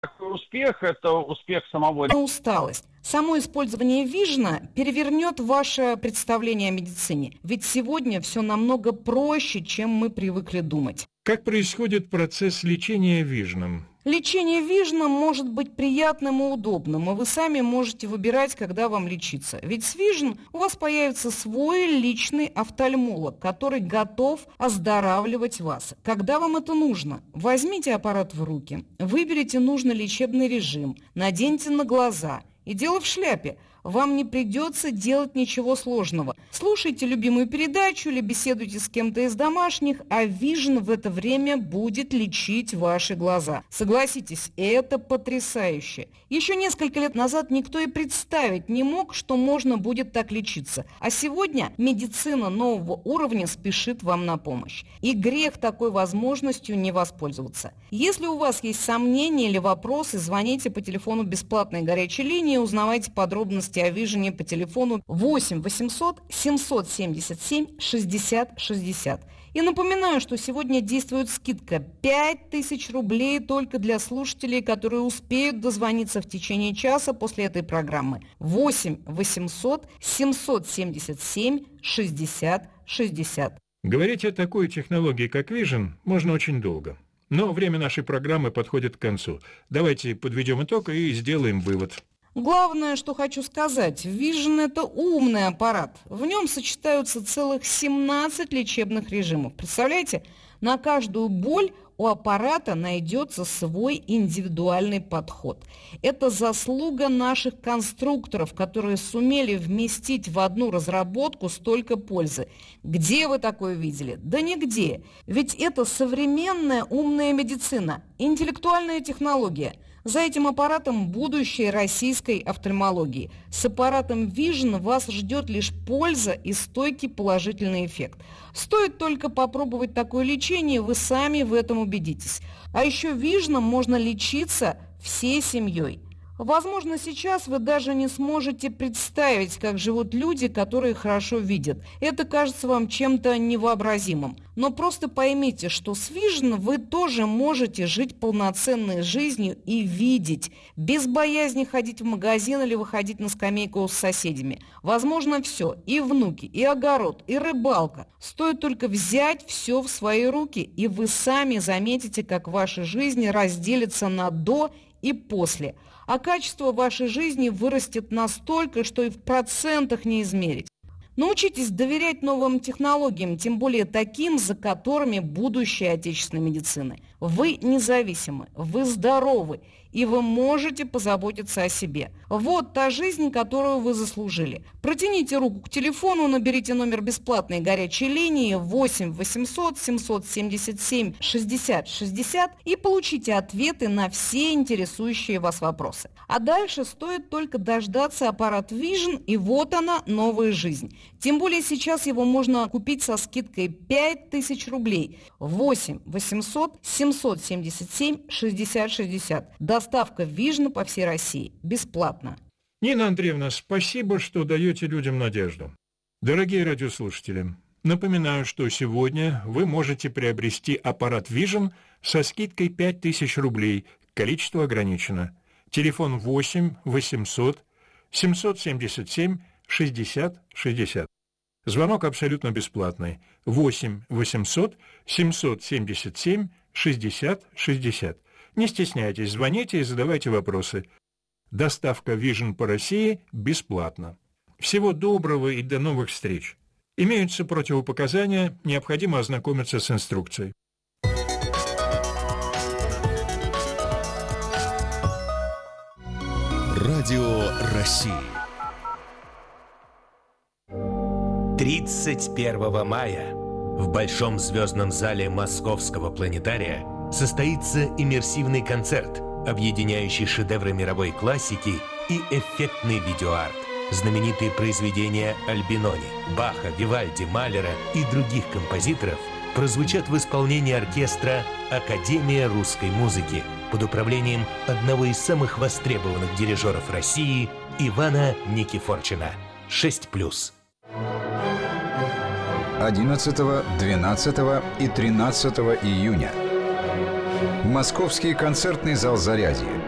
Такой успех – это успех самого. Усталость. Само использование Vision перевернет ваше представление о медицине. Ведь сегодня все намного проще, чем мы привыкли думать. Как происходит процесс лечения Vision? Лечение Vision может быть приятным и удобным, и вы сами можете выбирать, когда вам лечиться. Ведь с Vision у вас появится свой личный офтальмолог, который готов оздоравливать вас. Когда вам это нужно? Возьмите аппарат в руки, выберите нужный лечебный режим, наденьте на глаза. И дело в шляпе. Вам не придется делать ничего сложного. Слушайте любимую передачу или беседуйте с кем-то из домашних, а Vision в это время будет лечить ваши глаза. Согласитесь, это потрясающе. Еще несколько лет назад никто и представить не мог, что можно будет так лечиться. А сегодня медицина нового уровня спешит вам на помощь. И грех такой возможностью не воспользоваться. Если у вас есть сомнения или вопросы, звоните по телефону бесплатной горячей линии, узнавайте подробности о Vision по телефону 8 800 777 60 60. И напоминаю, что сегодня действует скидка 5000 рублей только для слушателей, которые успеют дозвониться в течение часа после этой программы. 8 800 777 60 60. Говорить о такой технологии, как Vision, можно очень долго. Но время нашей программы подходит к концу. Давайте подведем итог и сделаем вывод. Главное, что хочу сказать, Vision – это умный аппарат. В нем сочетаются целых 17 лечебных режимов. Представляете, на каждую боль у аппарата найдется свой индивидуальный подход. Это заслуга наших конструкторов, которые сумели вместить в одну разработку столько пользы. Где вы такое видели? Да нигде. Ведь это современная умная медицина, интеллектуальная технология. За этим аппаратом будущее российской офтальмологии. С аппаратом Vision вас ждет лишь польза и стойкий положительный эффект. Стоит только попробовать такое лечение, вы сами в этом убедитесь. А еще Vision можно лечиться всей семьей. Возможно, сейчас вы даже не сможете представить, как живут люди, которые хорошо видят. Это кажется вам чем-то невообразимым. Но просто поймите, что с Vision вы тоже можете жить полноценной жизнью и видеть, без боязни ходить в магазин или выходить на скамейку с соседями. Возможно, все. И внуки, и огород, и рыбалка. Стоит только взять все в свои руки, и вы сами заметите, как ваша жизнь разделится на «до» и «после». А качество вашей жизни вырастет настолько, что и в процентах не измерить. Научитесь доверять новым технологиям, тем более таким, за которыми будущее отечественной медицины. Вы независимы, вы здоровы, и вы можете позаботиться о себе. Вот та жизнь, которую вы заслужили. Протяните руку к телефону, наберите номер бесплатной горячей линии 8 800 777 60 60 и получите ответы на все интересующие вас вопросы. А дальше стоит только дождаться аппарат Vision, и вот она, новая жизнь. Тем более сейчас его можно купить со скидкой 5000 рублей. 8 800 777 60 60. Доставка Vision по всей России. Бесплатно. Нина Андреевна, спасибо, что даете людям надежду. Дорогие радиослушатели, напоминаю, что сегодня вы можете приобрести аппарат Vision со скидкой 5000 рублей. Количество ограничено. Телефон 8 800 777 60 60. Звонок абсолютно бесплатный. 8 800 777 60 60. Не стесняйтесь, звоните и задавайте вопросы. Доставка Vision по России бесплатна. Всего доброго и до новых встреч. Имеются противопоказания, необходимо ознакомиться с инструкцией. Радио России. 31 мая в Большом звездном зале Московского планетария состоится иммерсивный концерт, объединяющий шедевры мировой классики и эффектный видеоарт. Знаменитые произведения Альбинони, Баха, Вивальди, Малера и других композиторов прозвучат в исполнении оркестра «Академия русской музыки» под управлением одного из самых востребованных дирижеров России Ивана Никифорчина. 6+. 11, 12 и 13 июня. Московский концертный зал «Зарядье».